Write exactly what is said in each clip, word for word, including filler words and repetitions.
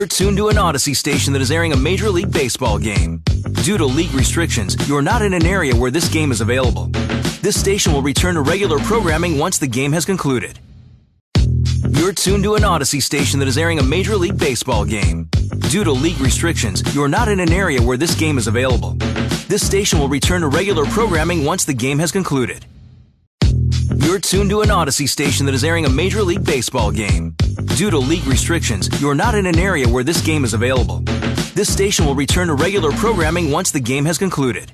You're tuned to an Odyssey station that is airing a Major League Baseball game. Due to league restrictions, you are not in an area where this game is available. This station will return to regular programming once the game has concluded. You're tuned to an Odyssey station that is airing a Major League Baseball game. Due to league restrictions, you are not in an area where this game is available. This station will return to regular programming once the game has concluded. You're tuned to an Odyssey station that is airing a Major League Baseball game. Due to league restrictions, you are not in an area where this game is available. This station will return to regular programming once the game has concluded.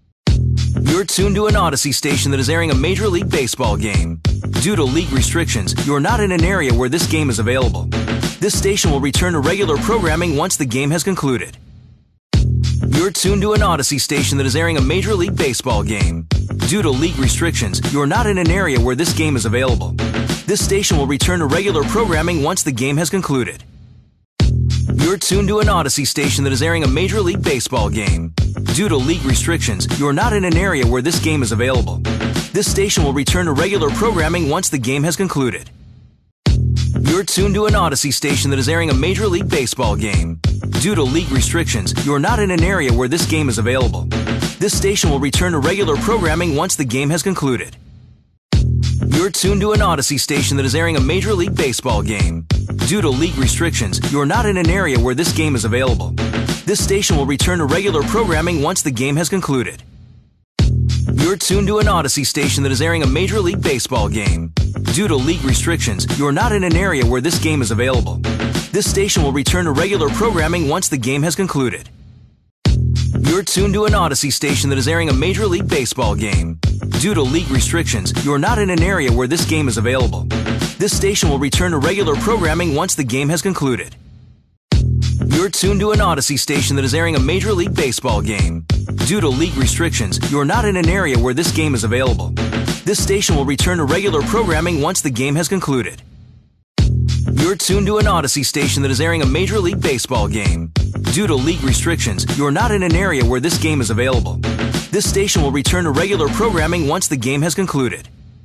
You're tuned to an Odyssey station that is airing a Major League Baseball game. Due to league restrictions, you are not in an area where this game is available. This station will return to regular programming once the game has concluded. You're tuned to an Odyssey station that is airing a Major League Baseball game. Due to league restrictions, you are not in an area where this game is available. This station will return to regular programming once the game has concluded. You're tuned to an Odyssey station that is airing a Major League Baseball game. Due to league restrictions, you are not in an area where this game is available. This station will return to regular programming once the game has concluded. You're tuned to an Odyssey station that is airing a Major League Baseball game. Due to league restrictions, you are not in an area where this game is available. This station will return to regular programming once the game has concluded. You're tuned to an Odyssey station that is airing a Major League Baseball game. Due to league restrictions, you are not in an area where this game is available. This station will return to regular programming once the game has concluded. You're tuned to an Odyssey station that is airing a Major League Baseball game. Due to league restrictions, you are not in an area where this game is available. This station will return to regular programming once the game has concluded. You're tuned to an Odyssey station that is airing a Major League Baseball game. Due to league restrictions, you are not in an area where this game is available. This station will return to regular programming once the game has concluded. You're tuned to an Odyssey station that is airing a Major League Baseball game. Due to league restrictions, you are not in an area where this game is available. This station will return to regular programming once the game has concluded. You're tuned to an Odyssey station that is airing a Major League Baseball game. Due to league restrictions, you are not in an area where this game is available. This station will return to regular programming once the game has concluded.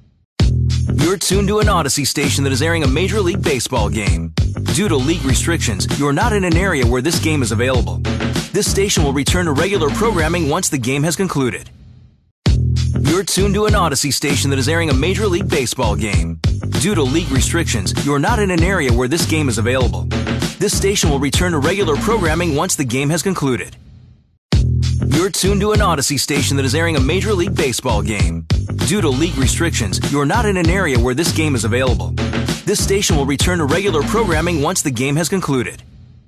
You're tuned to an Odyssey station that is airing a Major League Baseball game. Due to league restrictions, you are not in an area where this game is available. This station will return to regular programming once the game has concluded. You're tuned to an Odyssey station that is airing a Major League Baseball game. Due to league restrictions, you are not in an area where this game is available. This station will return to regular programming once the game has concluded. You're tuned to an Odyssey station that is airing a Major League Baseball game. Due to league restrictions, you are not in an area where this game is available. This station will return to regular programming once the game has concluded.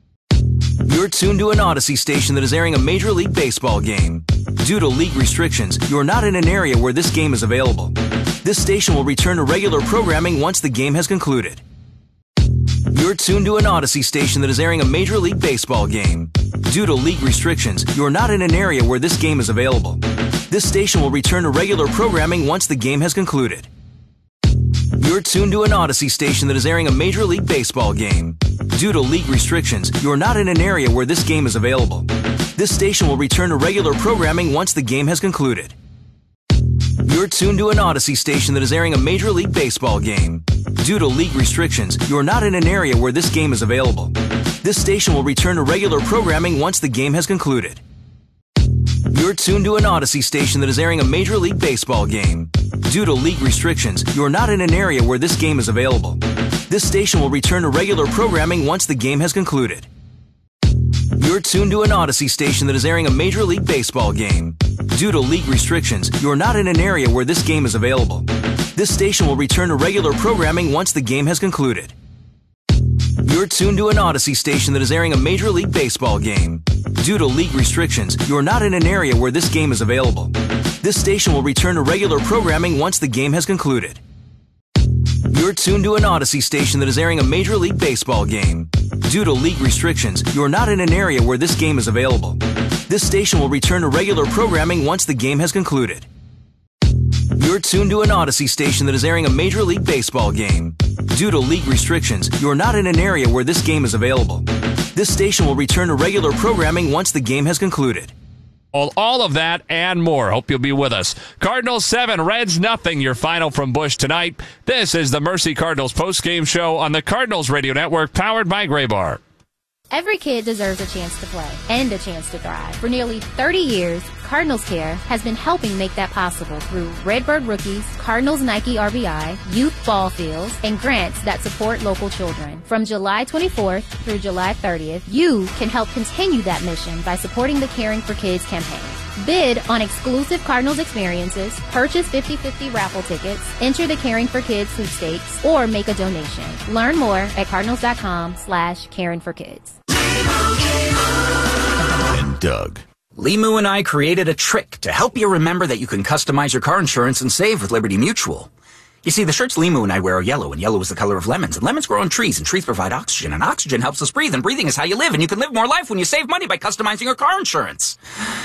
You're tuned to an Odyssey station that is airing a Major League Baseball game. Due to league restrictions, you are not in an area where this game is available. This station will return to regular programming once the game has concluded. You're tuned to an Odyssey station that is airing a Major League Baseball game. Due to league restrictions, you are not in an area where this game is available. This station will return to regular programming once the game has concluded. You're tuned to an Odyssey station that is airing a Major League Baseball game. Due to league restrictions, you are not in an area where this game is available. This station will return to regular programming once the game has concluded. You're tuned to an Odyssey station that is airing a Major League Baseball game. Due to league restrictions, you are not in an area where this game is available. This station will return to regular programming once the game has concluded. You're tuned to an Odyssey station that is airing a Major League Baseball game. Due to league restrictions, you are not in an area where this game is available. This station will return to regular programming once the game has concluded. You're tuned to an Odyssey station that is airing a Major League Baseball game. Due to league restrictions, you are not in an area where this game is available. This station will return to regular programming once the game has concluded. You're tuned to an Odyssey station that is airing a Major League Baseball game. Due to league restrictions, you are not in an area where this game is available. This station will return to regular programming once the game has concluded. You're tuned to an Odyssey station that is airing a Major League Baseball game. Due to league restrictions, you are not in an area where this game is available. This station will return to regular programming once the game has concluded. You're tuned to an Odyssey station that is airing a Major League Baseball game. Due to league restrictions, you are not in an area where this game is available. This station will return to regular programming once the game has concluded. All, all of that and more. Hope you'll be with us. Cardinals seven, Reds nothing. Your final from Busch tonight. This is the Mercy Cardinals postgame show on the Cardinals Radio Network, powered by Graybar. Every kid deserves a chance to play and a chance to thrive. For nearly thirty years, Cardinals Care has been helping make that possible through Redbird Rookies, Cardinals Nike R B I, youth ball fields, and grants that support local children. From July twenty-fourth through July thirtieth, you can help continue that mission by supporting the Caring for Kids campaign. Bid on exclusive Cardinals experiences, purchase fifty-fifty raffle tickets, enter the Caring for Kids sweepstakes, or make a donation. Learn more at cardinals.com slash caring for kids. And Doug. Limu and I created a trick to help you remember that you can customize your car insurance and save with Liberty Mutual. You see, the shirts Limu and I wear are yellow, and yellow is the color of lemons, and lemons grow on trees, and trees provide oxygen, and oxygen helps us breathe, and breathing is how you live, and you can live more life when you save money by customizing your car insurance.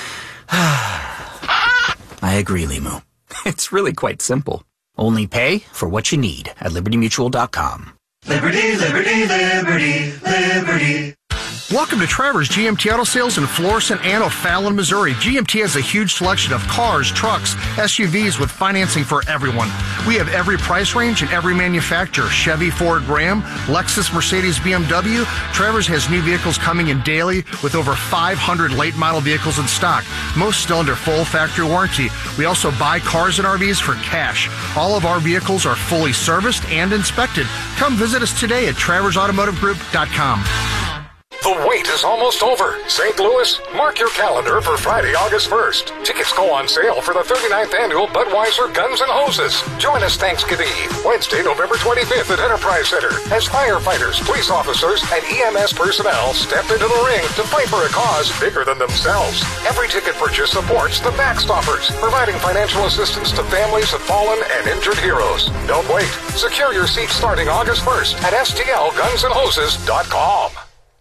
I agree, Limu. It's really quite simple. Only pay for what you need at liberty mutual dot com. Liberty, liberty, liberty, liberty. Welcome to Trevor's G M T Auto Sales in Florissant and O'Fallon, Missouri. G M T has a huge selection of cars, trucks, S U Vs with financing for everyone. We have every price range and every manufacturer. Chevy, Ford, Ram, Lexus, Mercedes, B M W. Trevor's has new vehicles coming in daily with over five hundred late model vehicles in stock, most still under full factory warranty. We also buy cars and R Vs for cash. All of our vehicles are fully serviced and inspected. Come visit us today at travers automotive group dot com. The wait is almost over. Saint Louis, mark your calendar for Friday, August first. Tickets go on sale for the thirty-ninth Annual Budweiser Guns N' Hoses. Join us Thanksgiving Eve, Wednesday, November twenty-fifth at Enterprise Center as firefighters, police officers, and E M S personnel step into the ring to fight for a cause bigger than themselves. Every ticket purchase supports the Backstoppers, providing financial assistance to families of fallen and injured heroes. Don't wait. Secure your seat starting August first at S T L guns and hoses dot com.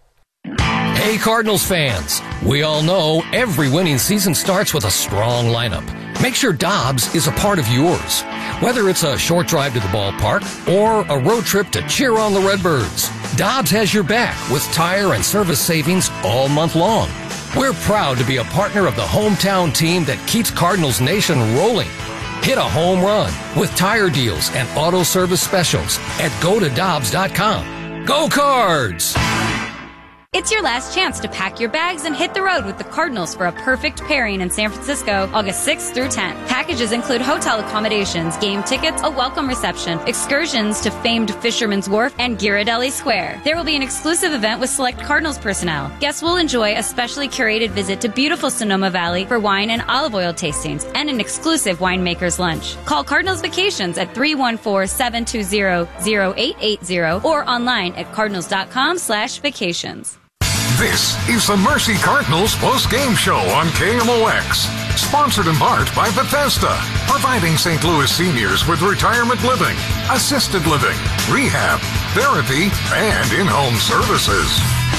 Hey Cardinals fans, we all know every winning season starts with a strong lineup. Make sure Dobbs is a part of yours. Whether it's a short drive to the ballpark or a road trip to cheer on the Redbirds, Dobbs has your back with tire and service savings all month long. We're proud to be a partner of the hometown team that keeps Cardinals Nation rolling. Hit a home run with tire deals and auto service specials at go to dobbs dot com. Go Cards! It's your last chance to pack your bags and hit the road with the Cardinals for a perfect pairing in San Francisco, August sixth through tenth. Packages include hotel accommodations, game tickets, a welcome reception, excursions to famed Fisherman's Wharf, and Ghirardelli Square. There will be an exclusive event with select Cardinals personnel. Guests will enjoy a specially curated visit to beautiful Sonoma Valley for wine and olive oil tastings, and an exclusive winemaker's lunch. Call Cardinals Vacations at three one four, seven two zero, zero eight eight zero or online at cardinals dot com slash vacations. This is the Mercy Cardinals post-game show on K M O X. Sponsored in part by Bethesda, providing Saint Louis seniors with retirement living, assisted living, rehab, therapy, and in-home services.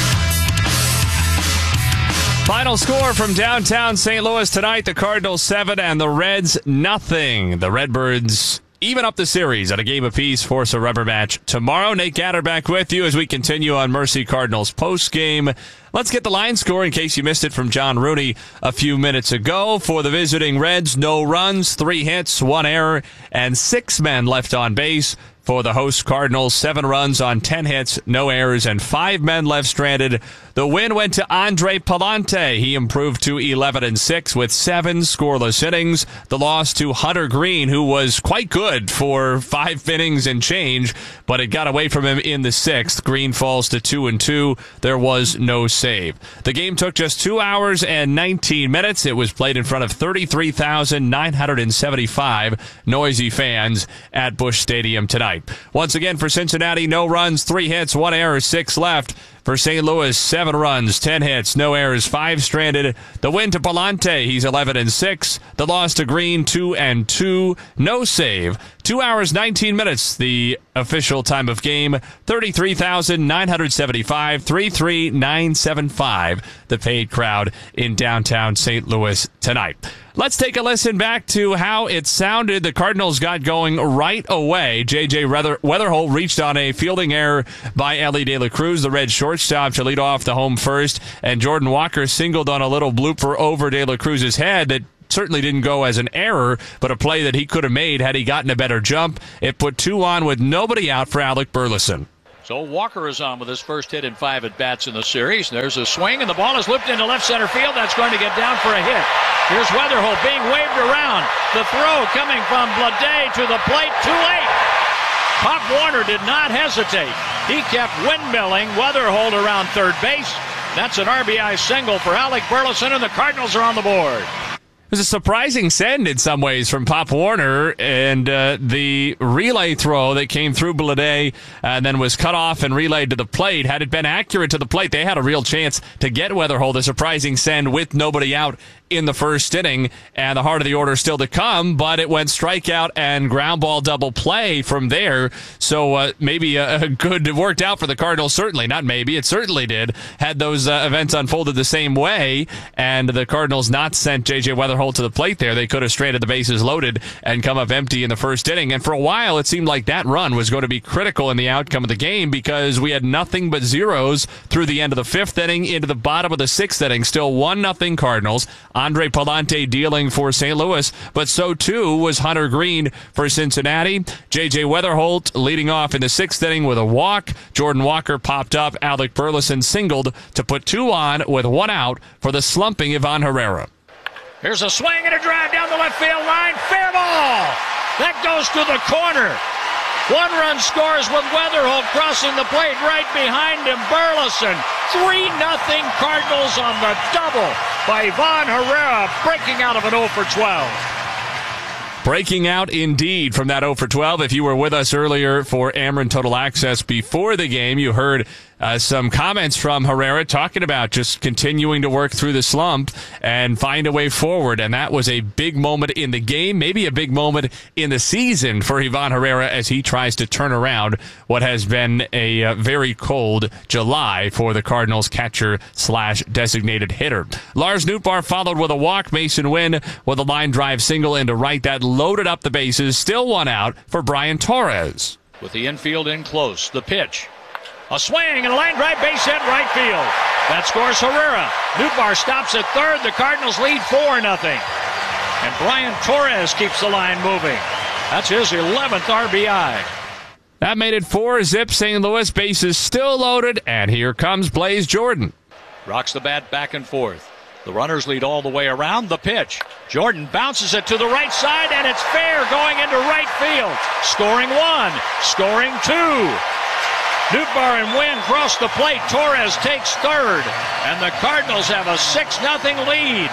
Final score from downtown Saint Louis tonight, the Cardinals seven and the Reds nothing. The Redbirds even up the series at a game apiece, force a rubber match tomorrow. Nate Gatter back with you as we continue on Mercy Cardinals post-game. Let's get the line score in case you missed it from John Rooney a few minutes ago. For the visiting Reds, no runs, three hits, one error, and six men left on base. For the host Cardinals, seven runs on ten hits, no errors, and five men left stranded. The win went to Andre Palante. He improved to eleven and six with seven scoreless innings. The loss to Hunter Green, who was quite good for five innings and change, but it got away from him in the sixth. Green falls to two and two. There was no save. The game took just two hours and nineteen minutes. It was played in front of thirty-three thousand nine hundred seventy-five noisy fans at Busch Stadium tonight. Once again for Cincinnati, no runs, three hits, one error, six left. For Saint Louis, seven runs, ten hits, no errors, five stranded. The win to Palante, he's eleven and six. The loss to Green, two and two. No save. Two hours, nineteen minutes, the official time of game. thirty-three thousand nine hundred seventy-five, thirty-three thousand nine hundred seventy-five, the paid crowd in downtown Saint Louis tonight. Let's take a listen back to how it sounded. The Cardinals got going right away. J J. Weather- Weatherholt reached on a fielding error by Elly De La Cruz, the Red shortstop, to lead off the home first, and Jordan Walker singled on a little blooper over De La Cruz's head that certainly didn't go as an error, but a play that he could have made had he gotten a better jump. It put two on with nobody out for Alec Burleson. So Walker is on with his first hit in five at-bats in the series. There's a swing, and the ball is lifted into left center field. That's going to get down for a hit. Here's Weatherholt being waved around. The throw coming from Blade to the plate. Too late. Pop Warner did not hesitate. He kept windmilling Weatherholt around third base. That's an R B I single for Alec Burleson, and the Cardinals are on the board. It was a surprising send in some ways from Pop Warner, and uh, the relay throw that came through Blade and then was cut off and relayed to the plate. Had it been accurate to the plate, they had a real chance to get Weatherholt. A surprising send with nobody out in the first inning, and the heart of the order still to come, but it went strikeout and ground ball double play from there. So uh, maybe a, a good, it worked out for the Cardinals, certainly. Not maybe, it certainly did. Had those uh, events unfolded the same way, and the Cardinals not sent J J Weatherholt to the plate there, they could have straight at the bases loaded and come up empty in the first inning. And for a while, it seemed like that run was going to be critical in the outcome of the game because we had nothing but zeros through the end of the fifth inning into the bottom of the sixth inning. Still one nothing Cardinals. Andre Pallante dealing for Saint Louis, but so too was Hunter Green for Cincinnati. J J Weatherholt leading off in the sixth inning with a walk. Jordan Walker popped up. Alec Burleson singled to put two on with one out for the slumping Ivan Herrera. Here's a swing and a drive down the left field line. Fair ball. That goes to the corner. One run scores with Weatherholt crossing the plate right behind him. Burleson. three nothing Cardinals on the double by Ivan Herrera, breaking out of an oh for twelve. Breaking out indeed from that oh for twelve. If you were with us earlier for Ameren Total Access before the game, you heard uh, some comments from Herrera talking about just continuing to work through the slump and find a way forward. And that was a big moment in the game, maybe a big moment in the season for Ivan Herrera as he tries to turn around what has been a uh, very cold July for the Cardinals catcher slash designated hitter. Lars Nootbaar followed with a walk. Mason Wynn with a line drive single into right. That loaded up the bases. Still one out for Brian Torres. With the infield in close, the pitch. A swing and a line drive base hit right field. That scores Herrera. Nootbaar stops at third. The Cardinals lead four nothing. And Brian Torres keeps the line moving. That's his eleventh R B I. That made it four zip Saint Louis. Bases still loaded. And here comes Blaze Jordan. Rocks the bat back and forth. The runners lead all the way around. The pitch. Jordan bounces it to the right side, and it's fair going into right field. Scoring one. Scoring two. Nootbaar and Wynn cross the plate. Torres takes third. And the Cardinals have a six nothing lead.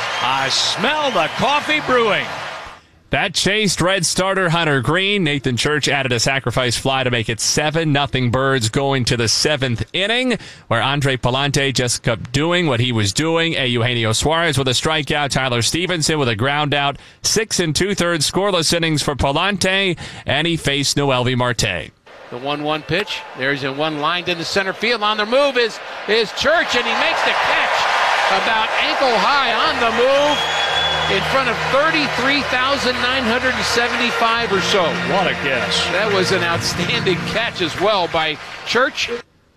I smell the coffee brewing. That chased Red starter Hunter Green. Nathan Church added a sacrifice fly to make it seven nothing Birds going to the seventh inning, where Andre Pallante just kept doing what he was doing. A. Eugenio Suarez with a strikeout. Tyler Stevenson with a ground out. Six and two-thirds scoreless innings for Pallante, and he faced Noelvi Marte. The one one pitch. There's a one lined into center field. On the move is, is Church, and he makes the catch about ankle high on the move in front of thirty-three thousand nine hundred seventy-five or so. What a guess. That was an outstanding catch as well by Church.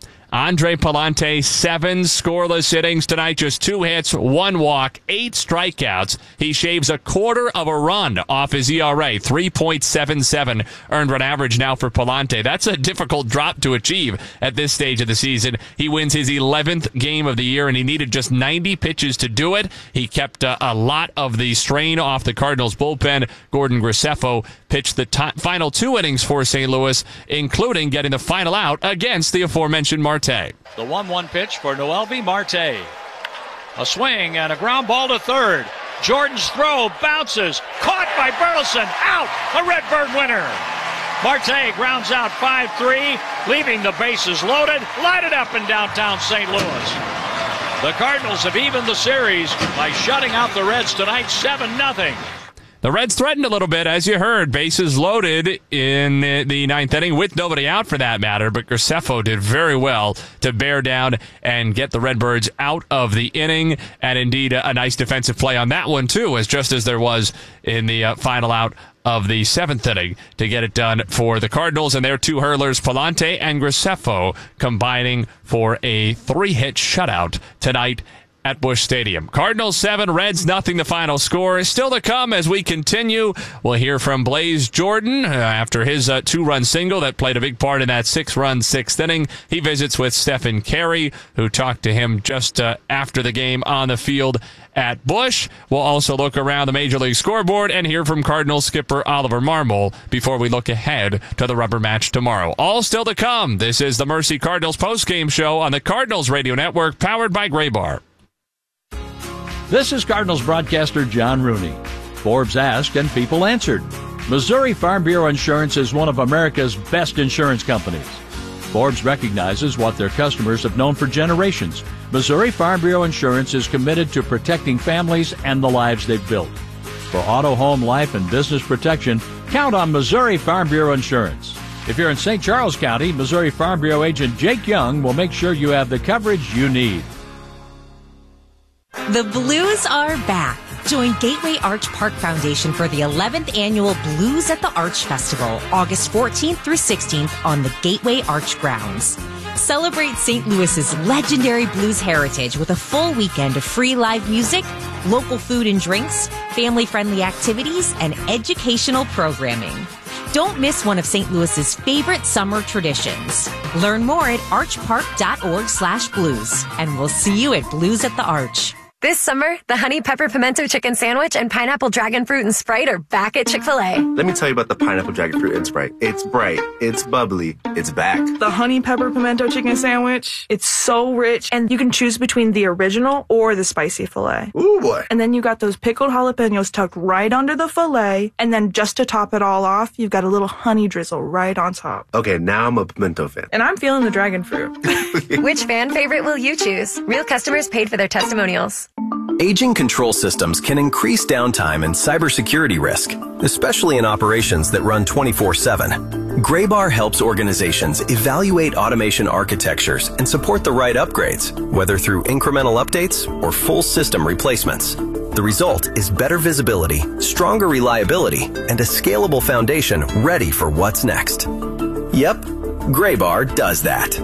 Andre Pallante, seven scoreless innings tonight, just two hits, one walk, eight strikeouts. He shaves a quarter of a run off his E R A, three point seven seven earned run average now for Pallante. That's a difficult drop to achieve at this stage of the season. He wins his eleventh game of the year, and he needed just ninety pitches to do it. He kept uh, a lot of the strain off the Cardinals bullpen. Gordon Graceffo pitched the t- final two innings for Saint Louis, including getting the final out against the aforementioned Marte. The one one pitch for Noelvi Marte. A swing and a ground ball to third. Jordan's throw bounces. Caught by Burleson. Out. A Redbird winner. Marte grounds out five three, leaving the bases loaded. Lighted up in downtown Saint Louis. The Cardinals have evened the series by shutting out the Reds tonight seven nothing. The Reds threatened a little bit, as you heard. Bases loaded in the ninth inning, with nobody out for that matter, but Graceffo did very well to bear down and get the Redbirds out of the inning, and indeed a, a nice defensive play on that one, too, as just as there was in the uh, final out of the seventh inning to get it done for the Cardinals, and their two hurlers, Pallante and Graceffo, combining for a three-hit shutout tonight at Busch Stadium. Cardinals seven, Reds nothing, the final score. Still to come as we continue. We'll hear from Blaze Jordan uh, after his uh, two-run single that played a big part in that six-run sixth inning. He visits with Stephen Carey, who talked to him just uh, after the game on the field at Busch. We'll also look around the Major League scoreboard and hear from Cardinals skipper Oliver Marmol before we look ahead to the rubber match tomorrow. All still to come. This is the Mercy Cardinals postgame show on the Cardinals Radio Network, powered by Graybar. This is Cardinals broadcaster John Rooney. Forbes asked and people answered. Missouri Farm Bureau Insurance is one of America's best insurance companies. Forbes recognizes what their customers have known for generations. Missouri Farm Bureau Insurance is committed to protecting families and the lives they've built. For auto, home, life, and business protection, count on Missouri Farm Bureau Insurance. If you're in Saint Charles County, Missouri Farm Bureau agent Jake Young will make sure you have the coverage you need. The Blues are back. Join Gateway Arch Park Foundation for the eleventh annual Blues at the Arch Festival, August fourteenth through sixteenth on the Gateway Arch grounds. Celebrate Saint Louis's legendary blues heritage with a full weekend of free live music, local food and drinks, family-friendly activities, and educational programming. Don't miss one of Saint Louis's favorite summer traditions. Learn more at archpark.org slash blues, and we'll see you at Blues at the Arch. This summer, the Honey Pepper Pimento Chicken Sandwich and Pineapple Dragon Fruit and Sprite are back at Chick-fil-A. Let me tell you about the Pineapple Dragon Fruit and Sprite. It's bright, it's bubbly, it's back. The Honey Pepper Pimento Chicken Sandwich, it's so rich, and you can choose between the original or the spicy filet. Ooh, boy. And then you got those pickled jalapenos tucked right under the filet, and then just to top it all off, you've got a little honey drizzle right on top. Okay, now I'm a pimento fan. And I'm feeling the dragon fruit. Which fan favorite will you choose? Real customers paid for their testimonials. Aging control systems can increase downtime and cybersecurity risk, especially in operations that run twenty-four seven. Graybar helps organizations evaluate automation architectures and support the right upgrades, whether through incremental updates or full system replacements. The result is better visibility, stronger reliability, and a scalable foundation ready for what's next. Yep, Graybar does that.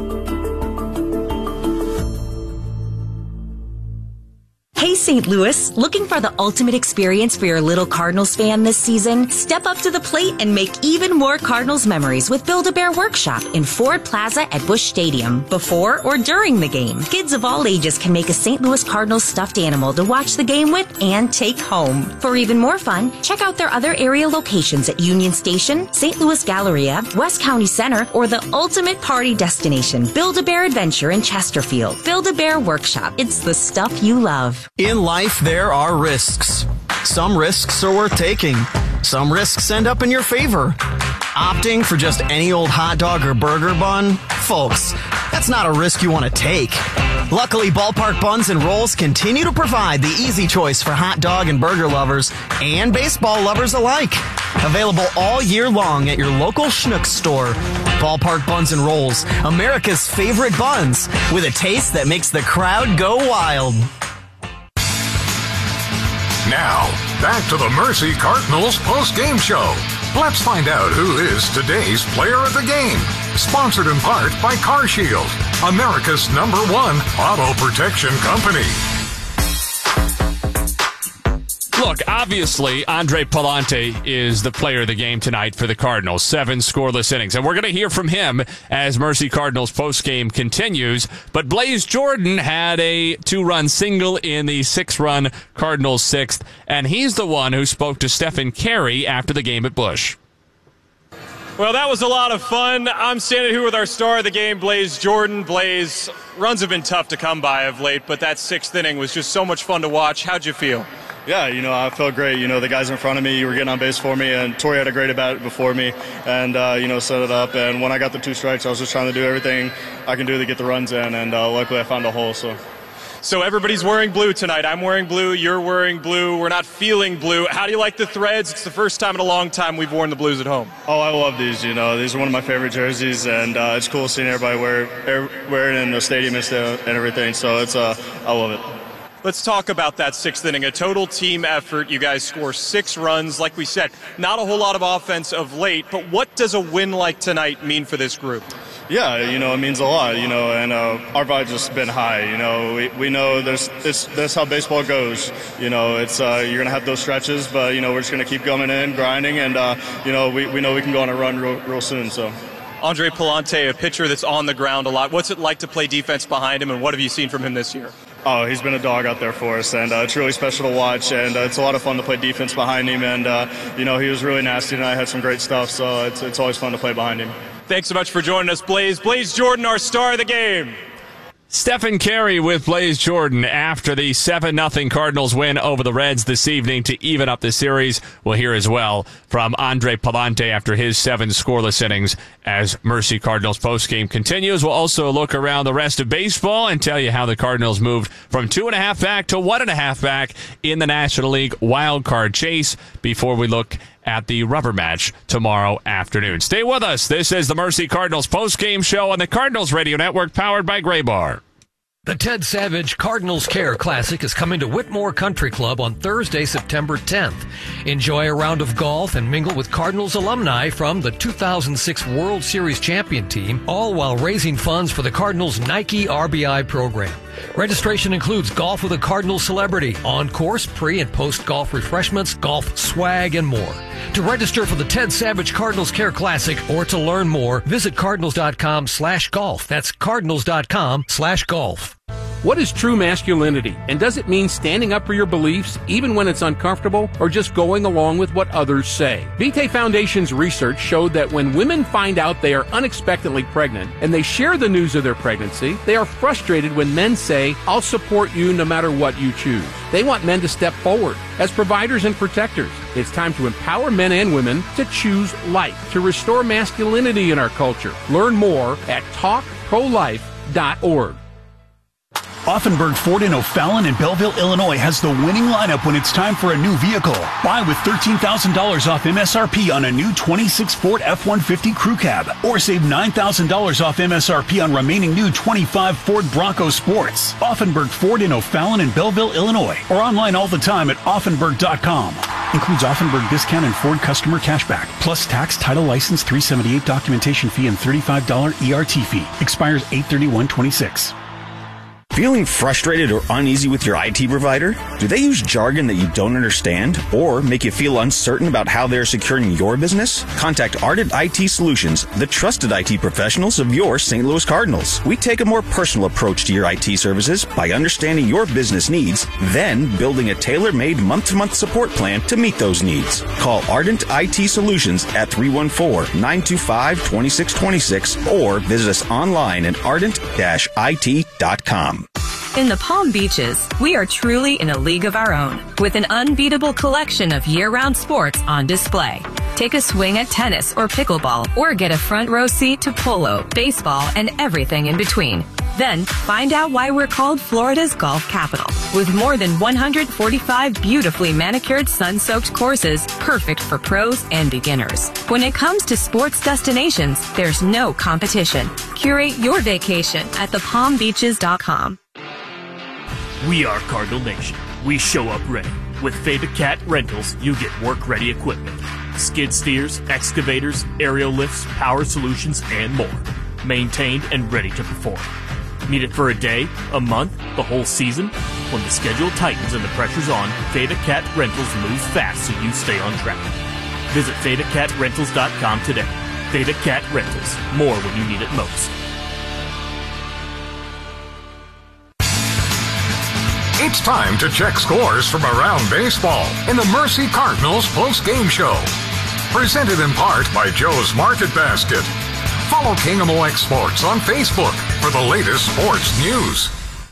Hey Saint Louis, looking for the ultimate experience for your little Cardinals fan this season? Step up to the plate and make even more Cardinals memories with Build-A-Bear Workshop in Ford Plaza at Busch Stadium, before or during the game. Kids of all ages can make a Saint Louis Cardinals stuffed animal to watch the game with and take home. For even more fun, check out their other area locations at Union Station, Saint Louis Galleria, West County Center, or the ultimate party destination, Build-A-Bear Adventure in Chesterfield. Build-A-Bear Workshop. It's the stuff you love. In life, there are risks. Some risks are worth taking. Some risks end up in your favor. Opting for just any old hot dog or burger bun? Folks, that's not a risk you want to take. Luckily, Ballpark Buns and Rolls continue to provide the easy choice for hot dog and burger lovers and baseball lovers alike. Available all year long at your local Schnucks store. Ballpark Buns and Rolls, America's favorite buns, with a taste that makes the crowd go wild. Now, back to the Mercy Cardinals post-game show. Let's find out who is today's player of the game. Sponsored in part by CarShield, America's number one auto protection company. Look, obviously, Andre Pallante is the player of the game tonight for the Cardinals. Seven scoreless innings. And we're going to hear from him as Mercy Cardinals postgame continues. But Blaze Jordan had a two-run single in the six-run Cardinals sixth. And he's the one who spoke to Stephen Carey after the game at Busch. Well, that was a lot of fun. I'm standing here with our star of the game, Blaze Jordan. Blaze, runs have been tough to come by of late, but that sixth inning was just so much fun to watch. How'd you feel? Yeah, you know, I felt great. You know, the guys in front of me were getting on base for me, and Torrey had a great at-bat before me and, uh, you know, set it up. And when I got the two strikes, I was just trying to do everything I can do to get the runs in, and uh, luckily I found a hole. So. So everybody's wearing blue tonight. I'm wearing blue. You're wearing blue. We're not feeling blue. How do you like the threads? It's the first time in a long time we've worn the blues at home. Oh, I love these. You know, these are one of my favorite jerseys, and uh, it's cool seeing everybody wear, wear it in the stadium and everything. So it's, uh, I love it. Let's talk about that sixth inning. A total team effort. You guys score six runs. Like we said, not a whole lot of offense of late, but what does a win like tonight mean for this group? Yeah, you know, it means a lot, you know, and uh, our vibe's just been high, you know. We, we know there's this that's how baseball goes, you know. It's uh, you're going to have those stretches, but, you know, we're just going to keep coming in, grinding, and, uh, you know, we, we know we can go on a run real, real soon, so. Andre Pallante, a pitcher that's on the ground a lot. What's it like to play defense behind him, and what have you seen from him this year? Oh, he's been a dog out there for us, and uh, it's really special to watch, and uh, it's a lot of fun to play defense behind him, and, uh, you know, he was really nasty, and I had some great stuff, so it's, it's always fun to play behind him. Thanks so much for joining us, Blaze. Blaze Jordan, our star of the game. Stephen Carey with Blaze Jordan after the seven nothing Cardinals win over the Reds this evening to even up the series. We'll hear as well from Andre Pallante after his seven scoreless innings as Mercy Cardinals postgame continues. We'll also look around the rest of baseball and tell you how the Cardinals moved from two and a half back to one and a half back in the National League wild card chase before we look at the rubber match tomorrow afternoon. Stay with us. This is the Mercy Cardinals postgame show on the Cardinals Radio Network, powered by Gray Bar. The Ted Savage Cardinals Care Classic is coming to Whitmore Country Club on Thursday, September tenth. Enjoy a round of golf and mingle with Cardinals alumni from the two thousand six World Series champion team, all while raising funds for the Cardinals Nike R B I program. Registration includes golf with a Cardinals celebrity, on-course, pre- and post-golf refreshments, golf swag, and more. To register for the Ted Savage Cardinals Care Classic or to learn more, visit cardinals.com slash golf. That's cardinals.com slash golf. What is true masculinity, and does it mean standing up for your beliefs even when it's uncomfortable, or just going along with what others say? Vitae Foundation's research showed that when women find out they are unexpectedly pregnant and they share the news of their pregnancy, they are frustrated when men say, "I'll support you no matter what you choose." They want men to step forward as providers and protectors. It's time to empower men and women to choose life, to restore masculinity in our culture. Learn more at talk pro life dot org. Offenburg Ford in O'Fallon and Belleville, Illinois has the winning lineup when it's time for a new vehicle. Buy with thirteen thousand dollars off M S R P on a new twenty-six Ford F one fifty Crew Cab, or save nine thousand dollars off M S R P on remaining new twenty-five Ford Bronco Sports. Offenburg Ford in O'Fallon and Belleville, Illinois, or online all the time at offenburg dot com. Includes Offenburg discount and Ford customer cashback, plus tax, title, license, three seventy-eight documentation fee, and thirty-five dollars E R T fee. Expires eight thirty-one twenty-six. Feeling frustrated or uneasy with your I T provider? Do they use jargon that you don't understand or make you feel uncertain about how they're securing your business? Contact Ardent I T Solutions, the trusted I T professionals of your Saint Louis Cardinals. We take a more personal approach to your I T services by understanding your business needs, then building a tailor-made month-to-month support plan to meet those needs. Call Ardent I T Solutions at three one four, nine two five, two six two six or visit us online at ardent dash I T dot com. In the Palm Beaches, we are truly in a league of our own, with an unbeatable collection of year-round sports on display. Take a swing at tennis or pickleball, or get a front row seat to polo, baseball, and everything in between. Then, find out why we're called Florida's golf capital, with more than one hundred forty-five beautifully manicured, sun-soaked courses, perfect for pros and beginners. When it comes to sports destinations, there's no competition. Curate your vacation at the palm beaches dot com. We are Cardinal Nation. We show up ready. With Theta Cat Rentals, you get work-ready equipment. Skid steers, excavators, aerial lifts, power solutions, and more. Maintained and ready to perform. Need it for a day, a month, the whole season? When the schedule tightens and the pressure's on, Theta Cat Rentals moves fast so you stay on track. Visit theta cat rentals dot com today. Theta Cat Rentals. More when you need it most. It's time to check scores from around baseball in the Mercy Cardinals post-game show. Presented in part by Joe's Market Basket. Follow K M O X Sports on Facebook for the latest sports news.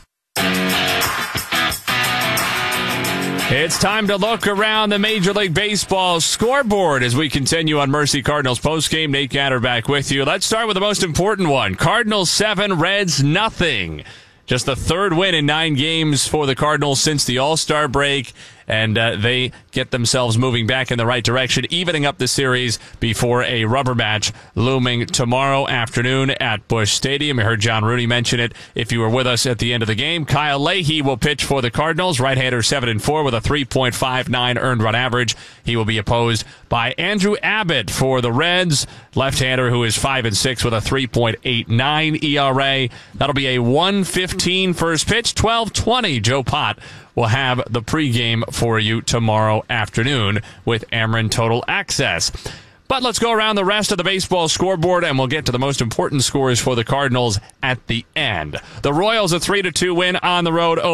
It's time to look around the Major League Baseball scoreboard as we continue on Mercy Cardinals postgame. Nate Gatter back with you. Let's start with the most important one. Cardinals seven, Reds nothing. Just the third win in nine games for the Cardinals since the All-Star break. and uh, they get themselves moving back in the right direction, evening up the series before a rubber match looming tomorrow afternoon at Busch Stadium. You heard John Rooney mention it if you were with us at the end of the game. Kyle Leahy will pitch for the Cardinals, right-hander seven and four with a three point five nine earned run average. He will be opposed by Andrew Abbott for the Reds, left-hander who is five and six with a three point eight nine E R A. That'll be a one fifteen first pitch, twelve twenty. Joe Pott will have the pregame for you tomorrow afternoon with Ameren Total Access. But let's go around the rest of the baseball scoreboard, and we'll get to the most important scores for the Cardinals at the end. The Royals a three to two win on the road